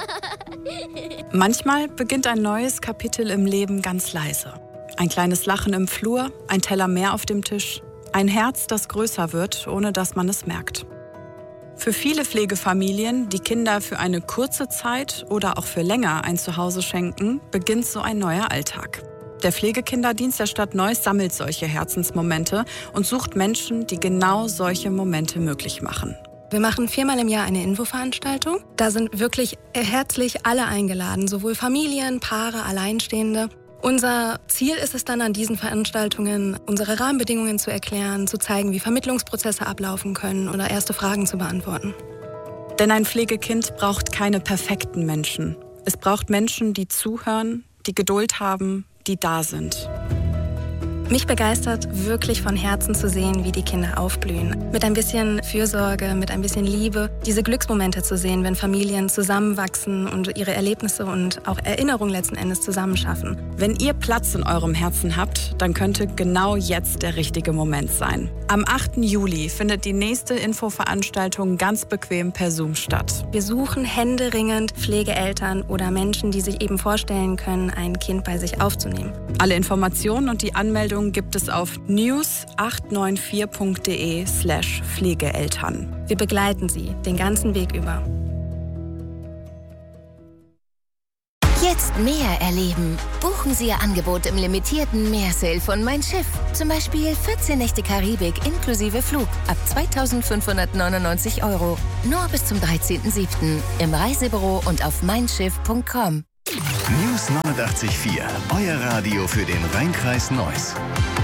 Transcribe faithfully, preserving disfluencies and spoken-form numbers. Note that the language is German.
Manchmal beginnt ein neues Kapitel im Leben ganz leise. Ein kleines Lachen im Flur, ein Teller mehr auf dem Tisch, ein Herz, das größer wird, ohne dass man es merkt. Für viele Pflegefamilien, die Kinder für eine kurze Zeit oder auch für länger ein Zuhause schenken, beginnt so ein neuer Alltag. Der Pflegekinderdienst der Stadt Neuss sammelt solche Herzensmomente und sucht Menschen, die genau solche Momente möglich machen. Wir machen viermal im Jahr eine Infoveranstaltung. Da sind wirklich herzlich alle eingeladen, sowohl Familien, Paare, Alleinstehende. Unser Ziel ist es dann, an diesen Veranstaltungen unsere Rahmenbedingungen zu erklären, zu zeigen, wie Vermittlungsprozesse ablaufen können oder erste Fragen zu beantworten. Denn ein Pflegekind braucht keine perfekten Menschen. Es braucht Menschen, die zuhören, die Geduld haben, die da sind. Mich begeistert wirklich von Herzen zu sehen, wie die Kinder aufblühen. Mit ein bisschen Fürsorge, mit ein bisschen Liebe. Diese Glücksmomente zu sehen, wenn Familien zusammenwachsen und ihre Erlebnisse und auch Erinnerungen letzten Endes zusammenschaffen. Wenn ihr Platz in eurem Herzen habt, dann könnte genau jetzt der richtige Moment sein. Am achten Juli findet die nächste Infoveranstaltung ganz bequem per Zoom statt. Wir suchen händeringend Pflegeeltern oder Menschen, die sich eben vorstellen können, ein Kind bei sich aufzunehmen. Alle Informationen und die Anmeldung gibt es auf news acht neun vier punkt de slash Pflegeeltern. Wir begleiten Sie den ganzen Weg über. Jetzt mehr erleben. Buchen Sie Ihr Angebot im limitierten Meersale von Mein Schiff. Zum Beispiel vierzehn Nächte Karibik inklusive Flug ab zweitausendfünfhundertneunundneunzig Euro. Nur bis zum dreizehnten siebten im Reisebüro und auf mein schiff punkt com. News neunundachtzig Komma vier, euer Radio für den Rhein-Kreis Neuss.